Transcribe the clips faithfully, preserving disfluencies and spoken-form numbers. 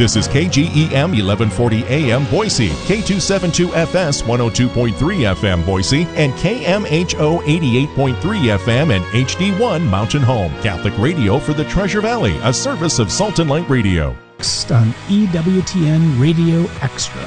This is K G E M eleven forty A M Boise, K two seventy-two F S one oh two point three F M Boise, and K M H O eighty-eight point three F M and H D one Mountain Home. Catholic radio for the Treasure Valley, a service of Salt and Light Radio. Next on E W T N Radio Extra.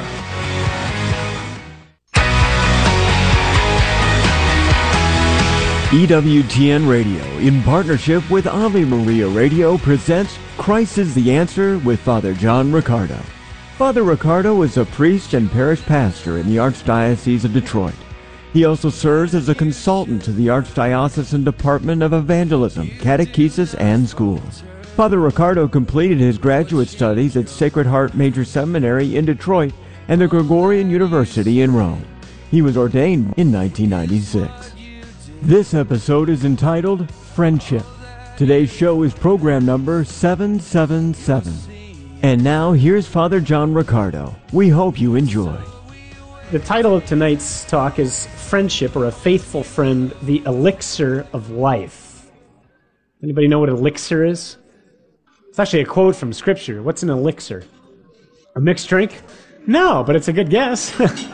E W T N Radio, in partnership with Ave Maria Radio, presents Christ is the Answer with Father John Riccardo. Father Riccardo is a priest and parish pastor in the Archdiocese of Detroit. He also serves as a consultant to the Archdiocesan Department of Evangelism, Catechesis, and Schools. Father Riccardo completed his graduate studies at Sacred Heart Major Seminary in Detroit and the Gregorian University in Rome. He was ordained in nineteen ninety-six. This episode is entitled Friendship. Today's show is program number seven seven seven. And now here's Father John Riccardo. We hope you enjoy. The title of tonight's talk is Friendship, or a Faithful Friend, the Elixir of Life. Anybody know what elixir is? It's actually a quote from Scripture. What's an elixir? A mixed drink? No, but it's a good guess.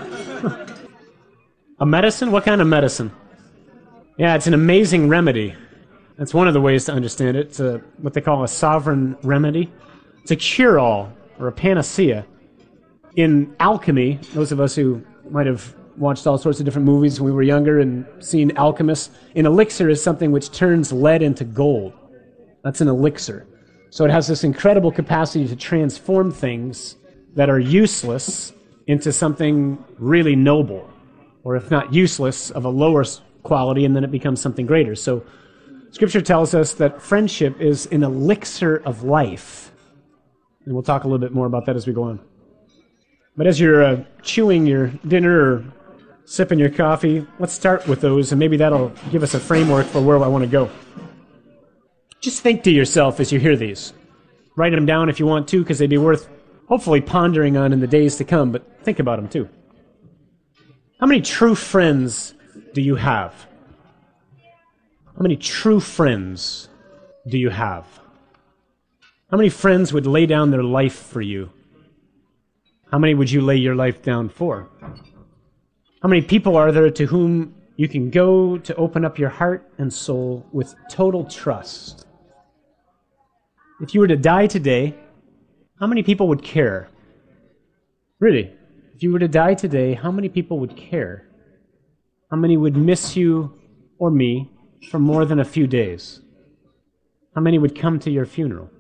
A medicine? What kind of medicine? Yeah, it's an amazing remedy. That's one of the ways to understand it. It's a, what they call a sovereign remedy. It's a cure-all, or a panacea. In alchemy, those of us who might have watched all sorts of different movies when we were younger and seen alchemists, an elixir is something which turns lead into gold. That's an elixir. So it has this incredible capacity to transform things that are useless into something really noble, or if not useless, of a lower quality, and then it becomes something greater. So Scripture tells us that friendship is an elixir of life. And we'll talk a little bit more about that as we go on. But as you're uh, chewing your dinner or sipping your coffee, let's start with those, and maybe that'll give us a framework for where I want to go. Just think to yourself as you hear these. Write them down if you want to, because they'd be worth hopefully pondering on in the days to come, but think about them too. How many true friends do you have? How many true friends do you have? How many friends would lay down their life for you? How many would you lay your life down for? How many people are there to whom you can go to open up your heart and soul with total trust? If you were to die today, how many people would care? Really, if you were to die today, how many people would care? How many would miss you or me for more than a few days? How many would come to your funeral?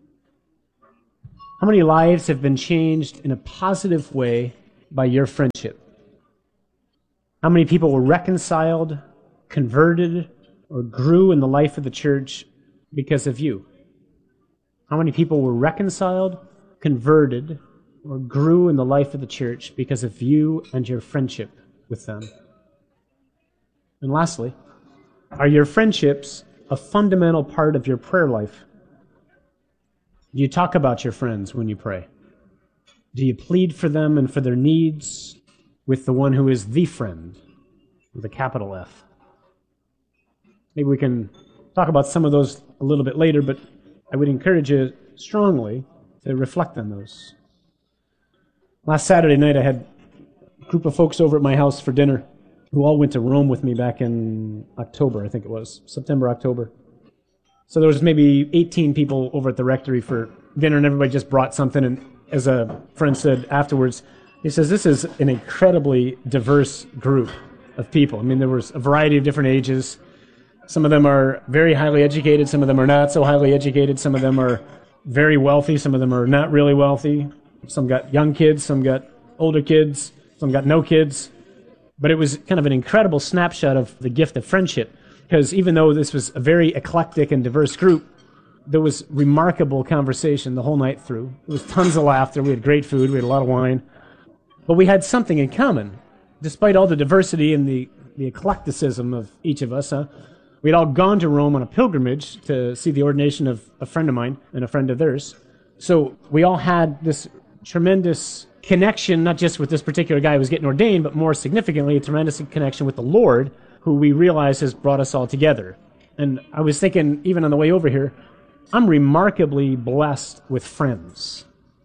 How many lives have been changed in a positive way by your friendship? How many people were reconciled, converted, or grew in the life of the church because of you? How many people were reconciled, converted, or grew in the life of the church because of you and your friendship with them? And lastly, are your friendships a fundamental part of your prayer life? Do you talk about your friends when you pray? Do you plead for them and for their needs with the one who is the friend, with a capital F? Maybe we can talk about some of those a little bit later, but I would encourage you strongly to reflect on those. Last Saturday night, I had a group of folks over at my house for dinner who all went to Rome with me back in October, I think it was, September, October. So there was maybe eighteen people over at the rectory for dinner, and everybody just brought something, and as a friend said afterwards, he says, this is an incredibly diverse group of people. I mean, there was a variety of different ages. Some of them are very highly educated, some of them are not so highly educated, some of them are very wealthy, some of them are not really wealthy. Some got young kids, some got older kids, some got no kids. But it was kind of an incredible snapshot of the gift of friendship, because even though this was a very eclectic and diverse group, there was remarkable conversation the whole night through. There was tons of laughter. We had great food. We had a lot of wine. But we had something in common. Despite all the diversity and the, the eclecticism of each of us, huh? We had all gone to Rome on a pilgrimage to see the ordination of a friend of mine and a friend of theirs. So we all had this tremendous connection, not just with this particular guy who was getting ordained, but more significantly, a tremendous connection with the Lord, who we realize has brought us all together. And I was thinking, even on the way over here, I'm remarkably blessed with friends.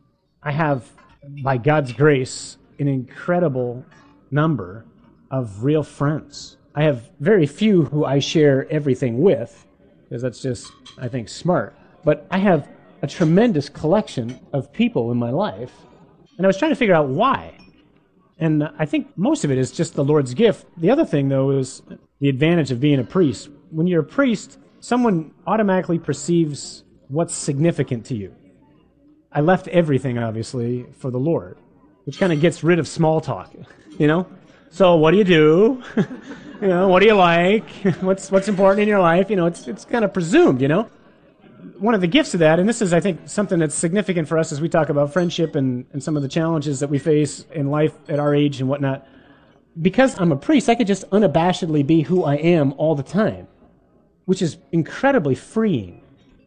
I have, by God's grace, an incredible number of real friends. I have very few who I share everything with, because that's just, I think, smart. But I have a tremendous collection of people in my life, and I was trying to figure out why. And I think most of it is just the Lord's gift. The other thing, though, is the advantage of being a priest. When you're a priest, someone automatically perceives what's significant to you. I left everything, obviously, for the Lord, which kind of gets rid of small talk, you know? So what do you do? You know, what do you like? What's what's important in your life? You know, it's it's kind of presumed, you know? One of the gifts of that, and this is, I think, something that's significant for us as we talk about friendship and, and some of the challenges that we face in life at our age and whatnot. Because I'm a priest, I could just unabashedly be who I am all the time, which is incredibly freeing.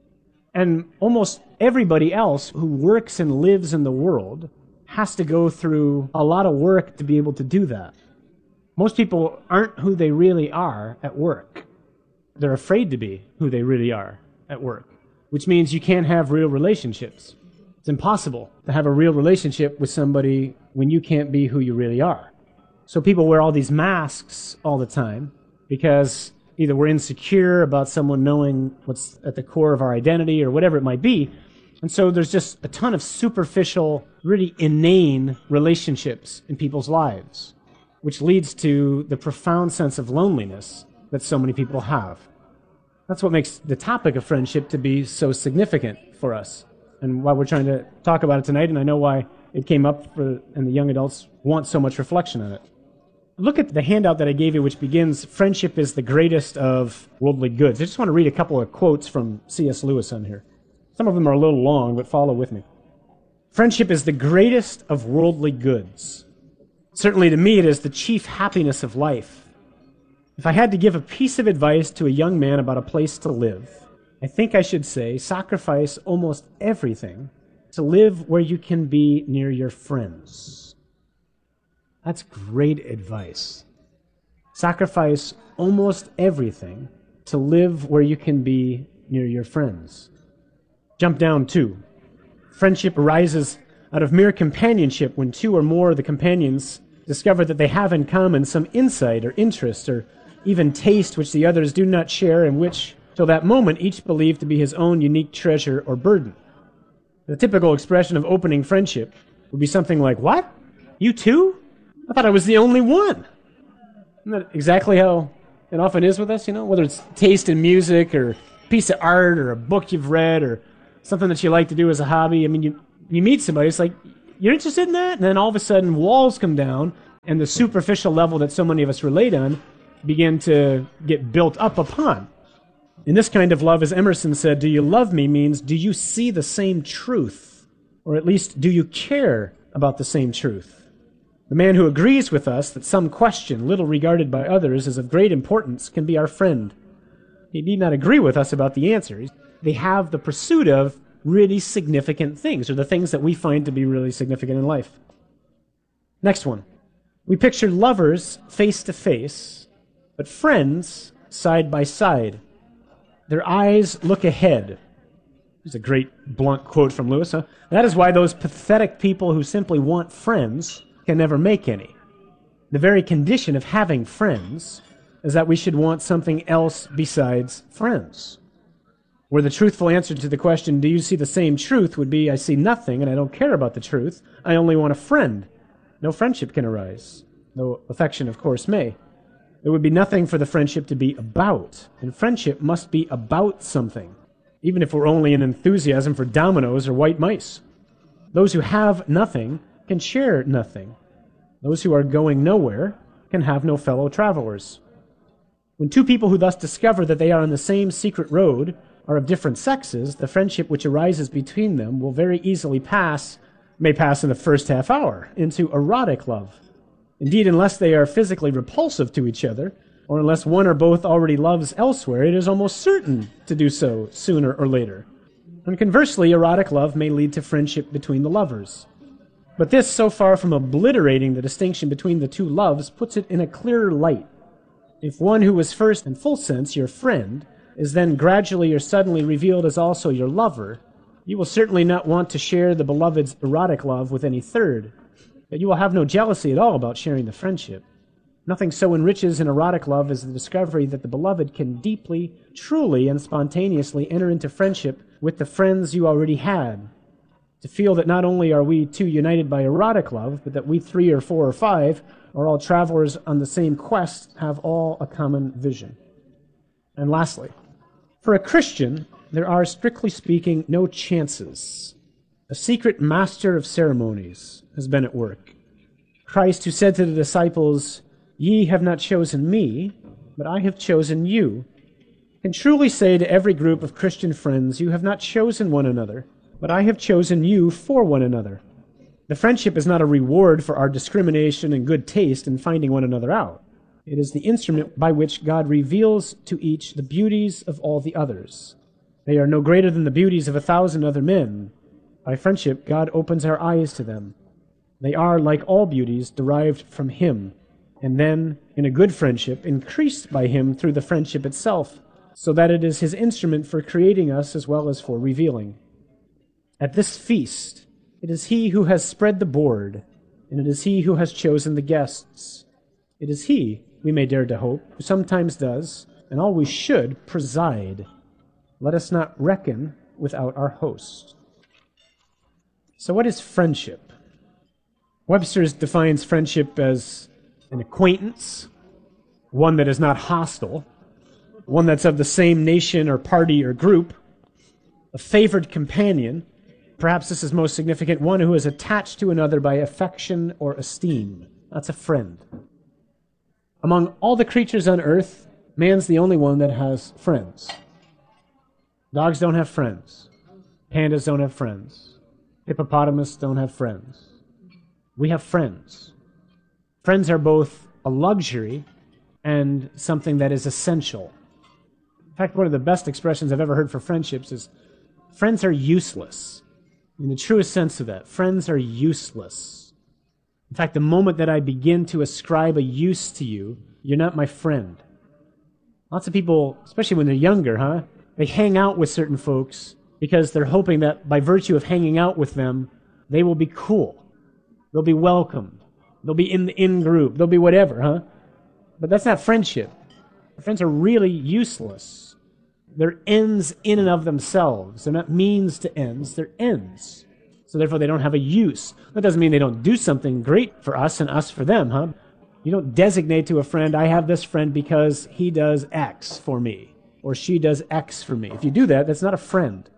And almost everybody else who works and lives in the world has to go through a lot of work to be able to do that. Most people aren't who they really are at work. They're afraid to be who they really are at work, which means you can't have real relationships. It's impossible to have a real relationship with somebody when you can't be who you really are. So people wear all these masks all the time because either we're insecure about someone knowing what's at the core of our identity or whatever it might be. And so there's just a ton of superficial, really inane relationships in people's lives, which leads to the profound sense of loneliness that so many people have. That's what makes the topic of friendship to be so significant for us, and why we're trying to talk about it tonight, and I know why it came up for, and the young adults want so much reflection on it. Look at the handout that I gave you, which begins, "Friendship is the greatest of worldly goods." I just want to read a couple of quotes from C S Lewis on here. Some of them are a little long, but follow with me. "Friendship is the greatest of worldly goods. Certainly to me it is the chief happiness of life. If I had to give a piece of advice to a young man about a place to live, I think I should say sacrifice almost everything to live where you can be near your friends." That's great advice. Sacrifice almost everything to live where you can be near your friends. Jump down two. "Friendship arises out of mere companionship when two or more of the companions discover that they have in common some insight or interest or even taste which the others do not share and which, till that moment, each believed to be his own unique treasure or burden." The typical expression of opening friendship would be something like, "What? You too? I thought I was the only one." Isn't that exactly how it often is with us, you know? Whether it's taste in music or a piece of art or a book you've read or something that you like to do as a hobby. I mean, you, you meet somebody, it's like, you're interested in that? And then all of a sudden walls come down and the superficial level that so many of us relate on begin to get built up upon. In this kind of love, as Emerson said, "Do you love me?" means, do you see the same truth? Or at least, do you care about the same truth? The man who agrees with us that some question, little regarded by others, is of great importance can be our friend. He need not agree with us about the answers. They have the pursuit of really significant things, or the things that we find to be really significant in life. Next one. "We picture lovers face to face, but friends side by side. Their eyes look ahead." There's a great blunt quote from Lewis. Huh? "That is why those pathetic people who simply want friends can never make any. The very condition of having friends is that we should want something else besides friends." Where the truthful answer to the question, "Do you see the same truth?" would be, "I see nothing and I don't care about the truth. I only want a friend." No friendship can arise, though affection, of course, may. There would be nothing for the friendship to be about, and friendship must be about something, even if we're only an enthusiasm for dominoes or white mice. Those who have nothing can share nothing. Those who are going nowhere can have no fellow travelers. When two people who thus discover that they are on the same secret road are of different sexes, the friendship which arises between them will very easily pass, may pass in the first half hour, into erotic love. Indeed, unless they are physically repulsive to each other, or unless one or both already loves elsewhere, it is almost certain to do so sooner or later. And conversely, erotic love may lead to friendship between the lovers. But this, so far from obliterating the distinction between the two loves, puts it in a clearer light. If one who was first, in full sense, your friend, is then gradually or suddenly revealed as also your lover, You will certainly not want to share the beloved's erotic love with any third, but you will have no jealousy at all about sharing the friendship. Nothing so enriches an erotic love as the discovery that the beloved can deeply, truly, and spontaneously enter into friendship with the friends you already had. To feel that not only are we two united by erotic love, but that we three or four or five are all travelers on the same quest, have all a common vision. And lastly, for a Christian, there are, strictly speaking, no chances. A secret master of ceremonies has been at work. Christ, who said to the disciples, "Ye have not chosen me, but I have chosen you," can truly say to every group of Christian friends, "You have not chosen one another, but I have chosen you for one another." The friendship is not a reward for our discrimination and good taste in finding one another out. It is the instrument by which God reveals to each the beauties of all the others. They are no greater than the beauties of a thousand other men. By friendship, God opens our eyes to them. They are, like all beauties, derived from Him, and then, in a good friendship, increased by Him through the friendship itself, so that it is His instrument for creating us as well as for revealing. At this feast, it is He who has spread the board, and it is He who has chosen the guests. It is He, we may dare to hope, who sometimes does, and always should, preside. Let us not reckon without our host. So what is friendship? Webster defines friendship as an acquaintance, one that is not hostile, one that's of the same nation or party or group, a favored companion, perhaps this is most significant, one who is attached to another by affection or esteem. That's a friend. Among all the creatures on earth, man's the only one that has friends. Dogs don't have friends. Pandas don't have friends. Hippopotamus don't have friends. We have friends. Friends are both a luxury and something that is essential. In fact, one of the best expressions I've ever heard for friendships is, friends are useless. In the truest sense of that, friends are useless. In fact, the moment that I begin to ascribe a use to you, you're not my friend. Lots of people, especially when they're younger, huh? They hang out with certain folks because they're hoping that by virtue of hanging out with them, they will be cool. They'll be welcomed. They'll be in the in-group. They'll be whatever, huh? But that's not friendship. Friends are really useless. They're ends in and of themselves. They're not means to ends. They're ends. So therefore, they don't have a use. That doesn't mean they don't do something great for us and us for them, huh? You don't designate to a friend, I have this friend because he does X for me, or she does X for me. If you do that, that's not a friend.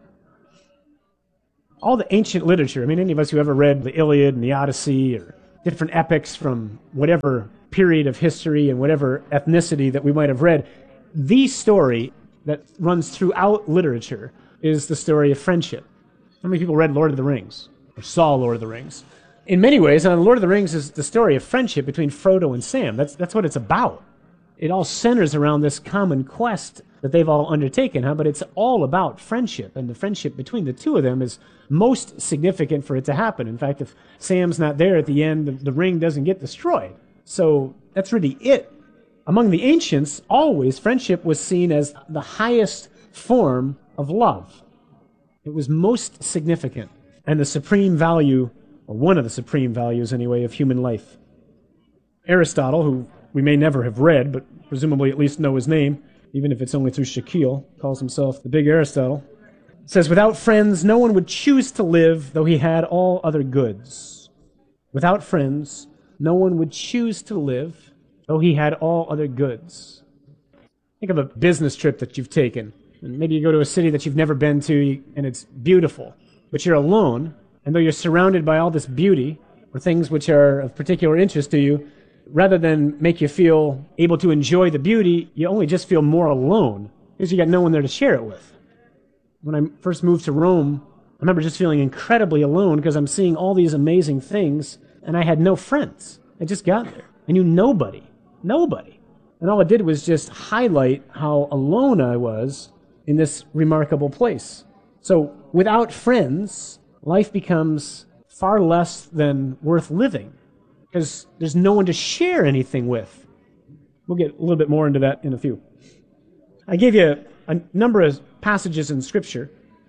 All the ancient literature, I mean, any of us who ever read the Iliad and the Odyssey or different epics from whatever period of history and whatever ethnicity that we might have read, the story that runs throughout literature is the story of friendship. How many people read Lord of the Rings or saw Lord of the Rings? In many ways, uh, Lord of the Rings is the story of friendship between Frodo and Sam. That's, that's what it's about. It all centers around this common quest that they've all undertaken, huh? But it's all about friendship, and the friendship between the two of them is most significant for it to happen. In fact, if Sam's not there at the end, the, the ring doesn't get destroyed. So that's really it. Among the ancients, always friendship was seen as the highest form of love. It was most significant and the supreme value, or one of the supreme values anyway, of human life. Aristotle, who we may never have read, but presumably at least know his name, even if it's only through Shaquille, calls himself the big Aristotle, says, without friends, no one would choose to live though he had all other goods. Without friends, no one would choose to live though he had all other goods. Think of a business trip that you've taken. And maybe you go to a city that you've never been to, and it's beautiful, but you're alone, and though you're surrounded by all this beauty, or things which are of particular interest to you, rather than make you feel able to enjoy the beauty, you only just feel more alone, because you got no one there to share it with. When I first moved to Rome, I remember just feeling incredibly alone, because I'm seeing all these amazing things, and I had no friends. I just got there. I knew nobody. Nobody. And all it did was just highlight how alone I was in this remarkable place. So without friends, life becomes far less than worth living because there's no one to share anything with. We'll get a little bit more into that in a few. I gave you a number of passages in Scripture,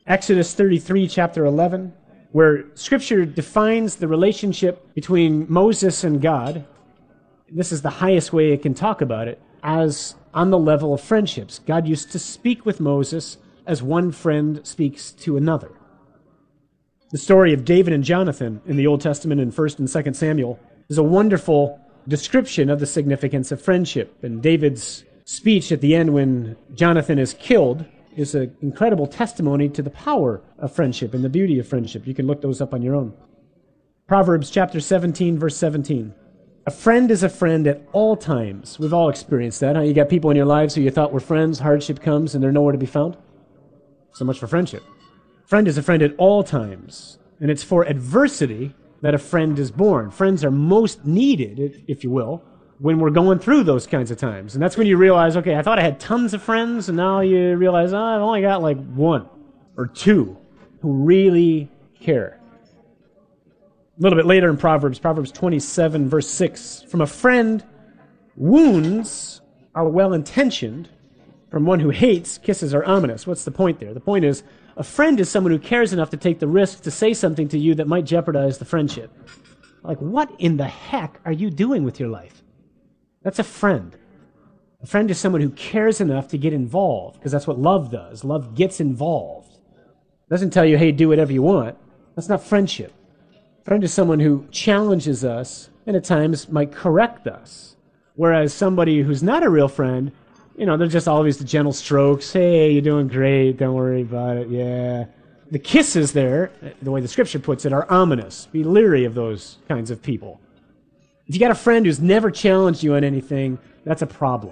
Exodus thirty-three, chapter eleven, where Scripture defines the relationship between Moses and God. This is the highest way it can talk about it, as on the level of friendships. God used to speak with Moses as one friend speaks to another. The story of David and Jonathan in the Old Testament in First and Second Samuel is a wonderful description of the significance of friendship. And David's speech at the end when Jonathan is killed is an incredible testimony to the power of friendship and the beauty of friendship. You can look those up on your own. Proverbs chapter seventeen, verse seventeen. A friend is a friend at all times. We've all experienced that. Huh? You got people in your lives who you thought were friends, hardship comes, and they're nowhere to be found. So much for friendship. Friend is a friend at all times, and it's for adversity that a friend is born. Friends are most needed, if you will, when we're going through those kinds of times. And that's when you realize, okay, I thought I had tons of friends, and now you realize, oh, I've only got like one or two who really care. A little bit later in Proverbs, Proverbs twenty-seven, verse six, from a friend, wounds are well-intentioned. From one who hates, kisses are ominous. What's the point there? The point is, a friend is someone who cares enough to take the risk to say something to you that might jeopardize the friendship. Like, what in the heck are you doing with your life? That's a friend. A friend is someone who cares enough to get involved, because that's what love does. Love gets involved. It doesn't tell you, hey, do whatever you want. That's not friendship. Friend is someone who challenges us and at times might correct us. Whereas somebody who's not a real friend, you know, they're just always the gentle strokes. Hey, you're doing great. Don't worry about it. Yeah. The kisses there, the way the Scripture puts it, are ominous. Be leery of those kinds of people. If you got a friend who's never challenged you on anything, that's a problem.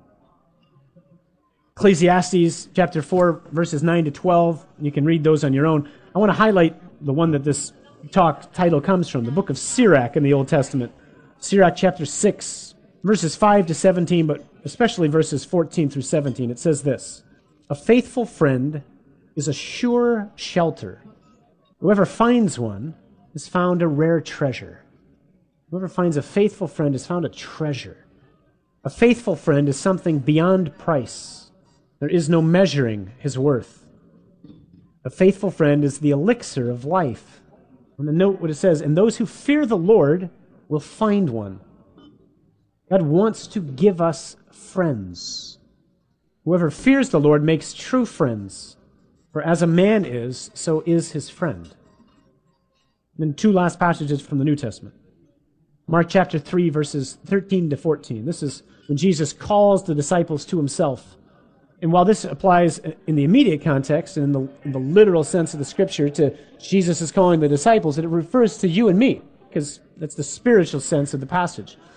Ecclesiastes chapter four, verses nine to twelve. You can read those on your own. I want to highlight the one that this talk title comes from, the book of Sirach in the Old Testament. Sirach chapter six, verses five to seventeen, but especially verses fourteen through seventeen. It says this: a faithful friend is a sure shelter. Whoever finds one has found a rare treasure. Whoever finds a faithful friend has found a treasure. A faithful friend is something beyond price. There is no measuring his worth. A faithful friend is the elixir of life. And note what it says, and those who fear the Lord will find one. God wants to give us friends. Whoever fears the Lord makes true friends. For as a man is, so is his friend. And then two last passages from the New Testament. Mark chapter three, verses thirteen to fourteen. This is when Jesus calls the disciples to himself. And while this applies in the immediate context and in the, in the literal sense of the Scripture to Jesus is calling the disciples, it refers to you and me, because that's the spiritual sense of the passage.